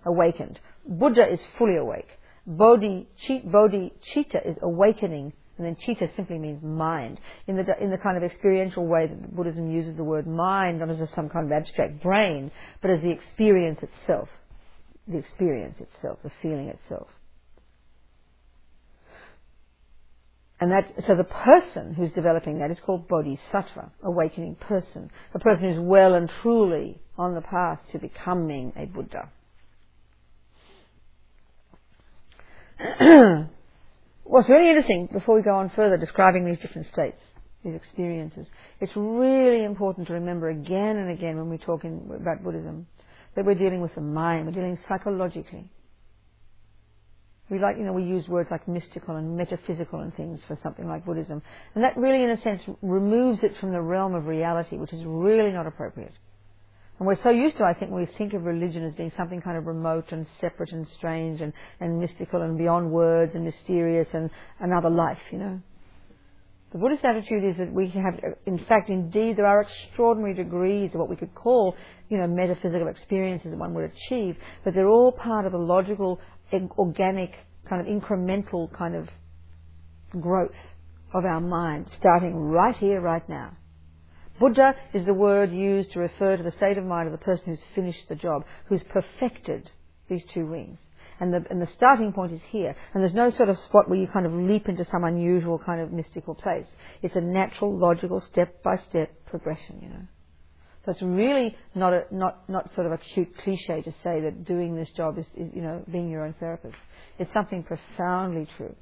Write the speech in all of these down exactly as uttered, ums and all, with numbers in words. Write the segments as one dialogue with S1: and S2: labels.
S1: awakened. Buddha is fully awake. Bodhi, chi, bodhicitta is awakening, and then citta simply means mind. In the, in the kind of experiential way that Buddhism uses the word mind, not as just some kind of abstract brain, but as the experience itself. The experience itself, the feeling itself. And that, so the person who's developing that is called bodhisattva, awakening person. A person who's well and truly on the path to becoming a Buddha. What's really interesting, before we go on further describing these different states, these experiences, it's really important to remember again and again when we're talking about Buddhism that we're dealing with the mind, we're dealing psychologically. We like, you know, we use words like mystical and metaphysical and things for something like Buddhism. And that really, in a sense, removes it from the realm of reality, which is really not appropriate. And we're so used to, I think, when we think of religion as being something kind of remote and separate and strange and, and mystical and beyond words and mysterious and another life, you know. The Buddhist attitude is that we have, in fact, indeed, there are extraordinary degrees of what we could call, you know, metaphysical experiences that one would achieve, but they're all part of a logical, organic, kind of incremental kind of growth of our mind, starting right here, right now. Buddha is the word used to refer to the state of mind of the person who's finished the job, who's perfected these two wings. And the, and the starting point is here. And there's no sort of spot where you kind of leap into some unusual kind of mystical place. It's a natural, logical, step-by-step progression, you know. So it's really not a, not, not sort of a cute cliche to say that doing this job is, is, you know, being your own therapist. It's something profoundly true.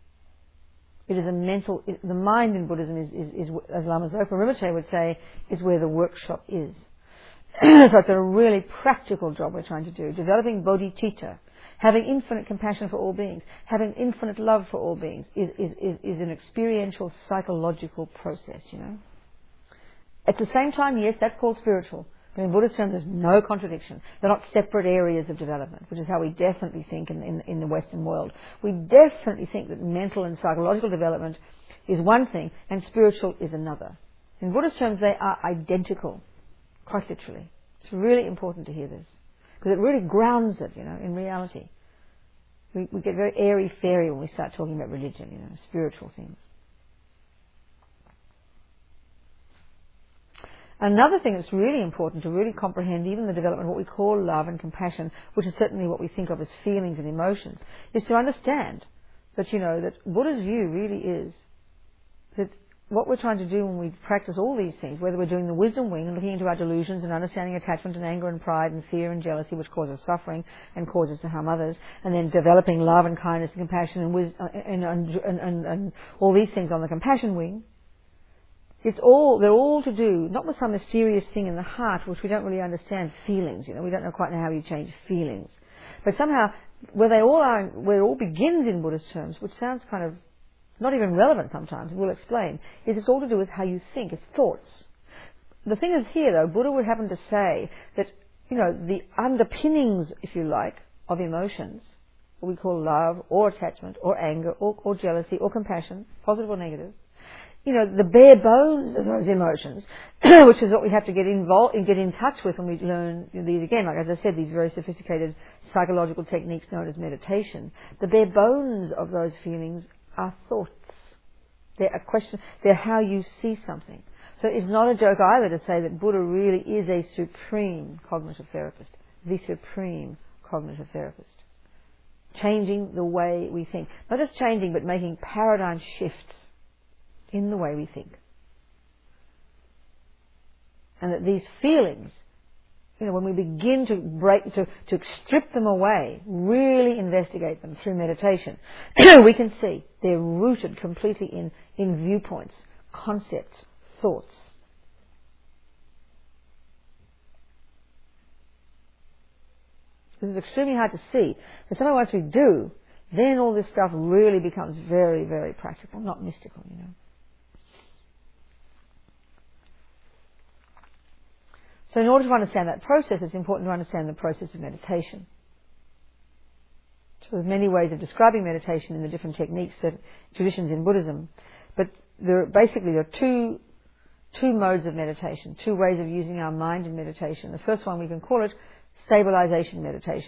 S1: It is a mental, it, the mind in Buddhism is, is, is, as Lama Zopa Rinpoche would say, is where the workshop is. So it's a really practical job we're trying to do. Developing bodhicitta, having infinite compassion for all beings, having infinite love for all beings is, is, is, is an experiential, psychological process, you know. At the same time, yes, that's called spiritual. But in Buddhist terms, there's no contradiction. They're not separate areas of development, which is how we definitely think in, in, in the Western world. We definitely think that mental and psychological development is one thing and spiritual is another. In Buddhist terms, they are identical, quite literally. It's really important to hear this, because it really grounds it, you know, in reality. We, we get very airy-fairy when we start talking about religion, you know, spiritual things. Another thing that's really important to really comprehend even the development of what we call love and compassion, which is certainly what we think of as feelings and emotions, is to understand that, you know, that Buddha's view really is that what we're trying to do when we practice all these things, whether we're doing the wisdom wing and looking into our delusions and understanding attachment and anger and pride and fear and jealousy, which causes suffering and causes to harm others, and then developing love and kindness and compassion and, wis- and, and, and, and, and all these things on the compassion wing, It's all, they're all to do, not with some mysterious thing in the heart, which we don't really understand, feelings, you know, we don't know quite know how you change feelings. But somehow, where they all are, where it all begins in Buddhist terms, which sounds kind of not even relevant sometimes, we'll explain, is it's all to do with how you think, it's thoughts. The thing is here though, Buddha would happen to say that, you know, the underpinnings, if you like, of emotions, what we call love, or attachment, or anger, or, or jealousy, or compassion, positive or negative, you know, the bare bones of those emotions, which is what we have to get involved and get in touch with when we learn these again. Like as I said, these very sophisticated psychological techniques known as meditation. The bare bones of those feelings are thoughts. They're a question. They're how you see something. So it's not a joke either to say that Buddha really is a supreme cognitive therapist, the supreme cognitive therapist, changing the way we think. Not just changing, but making paradigm shifts in the way we think. And that these feelings, you know, when we begin to break, to, to strip them away, really investigate them through meditation, we can see they're rooted completely in, in viewpoints, concepts, thoughts. This is extremely hard to see, but somehow once we do, then all this stuff really becomes very, very practical, not mystical, you know. So in order to understand that process, it's important to understand the process of meditation. So there's many ways of describing meditation in the different techniques, traditions in Buddhism, but there are basically there are two two modes of meditation, two ways of using our mind in meditation. The first one we can call it stabilization meditation.